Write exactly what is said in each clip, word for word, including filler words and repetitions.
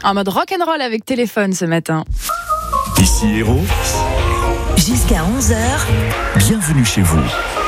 En mode rock'n'roll avec Téléphone ce matin. Ici Héros. Jusqu'à onze heures. Bienvenue chez vous.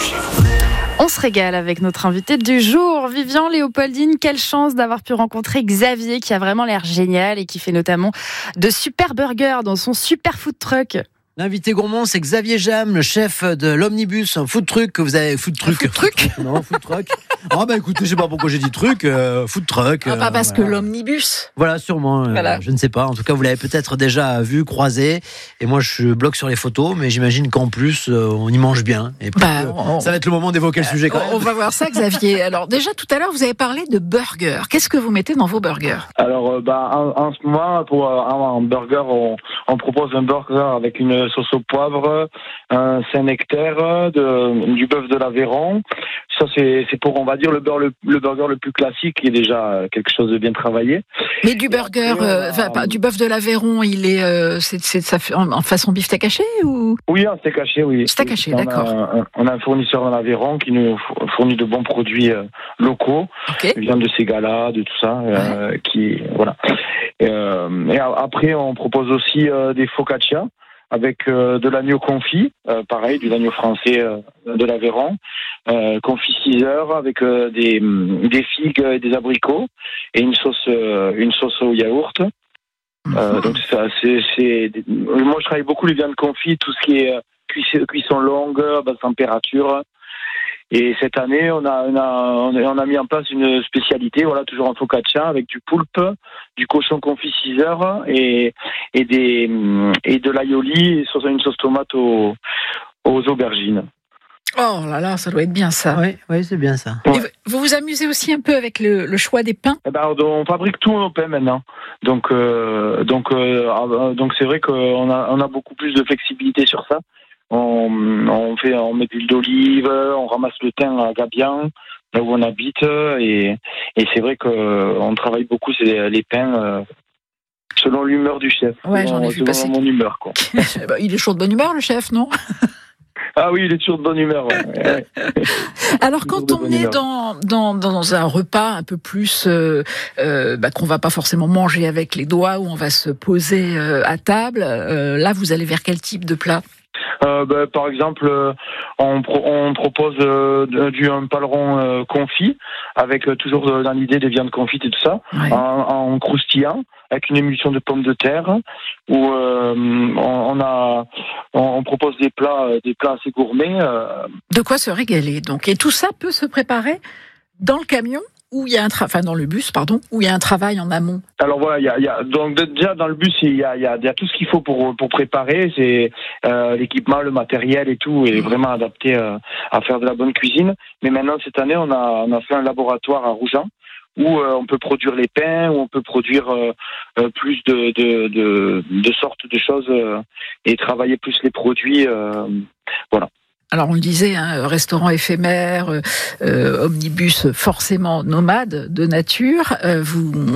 On se régale avec notre invité du jour, Vivian Léopoldine. Quelle chance d'avoir pu rencontrer Xavier, qui a vraiment l'air génial et qui fait notamment de super burgers dans son super food truck. L'invité gourmand, c'est Xavier Jam, le chef de l'Omnibus, un food truck que vous avez. Food truck. Food truck Non, food truck. Ah bah écoutez, je sais pas pourquoi j'ai dit truc, euh, food truck. Ah, pas parce euh, que voilà. l'omnibus. Voilà, sûrement. Voilà. Euh, je ne sais pas. En tout cas, vous l'avez peut-être déjà vu, croisé. Et moi, je bloque sur les photos, mais j'imagine qu'en plus, euh, on y mange bien. Et puis, Bah, euh, on- ça va être le moment d'évoquer le sujet quand même. On va voir ça, Xavier. Alors déjà, tout à l'heure, vous avez parlé de burgers. Qu'est-ce que vous mettez dans vos burgers? Alors, euh, bah, en, en ce moment, pour euh, un, un burger, on, on propose un burger avec une sauce au poivre, un Saint-Nectaire, de, du bœuf de l'Aveyron. Ça, c'est, c'est pour, on va dire, le, beurre, le, le burger le plus classique, qui est déjà quelque chose de bien travaillé. Mais du burger, après, euh, on a- enfin, pas- du bœuf de l'Aveyron, il est, euh, c'est, c'est ça fait- en, en façon beefsteak haché ou? Oui, un steak haché, oui. Steak haché, On a d'accord. un- On a un fournisseur dans l'Aveyron qui nous fournit de bons produits euh, locaux. Ok. Viande de Ségala, de tout ça, euh, qui voilà. Et, euh, et a- après, on propose aussi euh, des focaccia avec euh, de l'agneau confit, euh, pareil, du l'agneau français euh, de l'Aveyron, euh, confit six heures avec euh, des des figues et des abricots et une sauce euh, une sauce au yaourt. Euh, donc ça, c'est, c'est moi je travaille beaucoup les viandes confites, tout ce qui est euh, cuisson, cuisson longue, basse température. Et cette année, on a, on a, on a, on a mis en place une spécialité, voilà, toujours en focaccia, avec du poulpe, du cochon confit six heures et, et, des, et de l'aioli, et sur une sauce tomate aux, aux aubergines. Oh là là, ça doit être bien ça. Oui, oui, c'est bien ça. Ouais. Et vous, vous vous amusez aussi un peu avec le, le choix des pains? Eh ben, on fabrique tous nos pains maintenant. Donc, euh, donc, euh, donc c'est vrai qu'on a, on a beaucoup plus de flexibilité sur ça. On, on fait, on met de l'huile d'olive, on ramasse le thym à Gabian, là où on habite, et, et c'est vrai qu'on travaille beaucoup c'est les pains euh, selon l'humeur du chef. Ouais, j'en ai selon, vu selon passer. mon humeur, quoi. Bah, il est chaud de bonne humeur, le chef, non? Ah oui, il est toujours de bonne humeur. Ouais. Ouais. Alors Toujours quand de on bonne est humeur. dans, dans, dans un repas un peu plus euh, euh, bah, qu'on va pas forcément manger avec les doigts, où on va se poser euh, à table, euh, là vous allez vers quel type de plat? Euh, ben, par exemple, euh, on, pro- on propose euh, de- du un paleron euh, confit, avec euh, toujours euh, dans l'idée des viandes confites et tout ça, Ouais. en, en croustillant, avec une émulsion de pommes de terre, où euh, on, on a, on, on propose des plats, euh, des plats assez gourmets. euh, De quoi se régaler donc. Et tout ça peut se préparer dans le camion où il y a un tra- enfin dans le bus pardon, où il y a un travail en amont. Alors voilà, il y a, il y a donc de- déjà dans le bus il y a, il y a, il y a tout ce qu'il faut pour pour préparer, c'est euh, l'équipement, le matériel et tout est vraiment adapté euh, à faire de la bonne cuisine. Mais maintenant cette année on a on a fait un laboratoire à Rougen où euh, on peut produire les pains, où on peut produire euh, euh, plus de de, de de sortes de choses euh, et travailler plus les produits. Euh, voilà. Alors on le disait, hein, restaurant éphémère, euh, euh, omnibus forcément nomade de nature. Euh, vous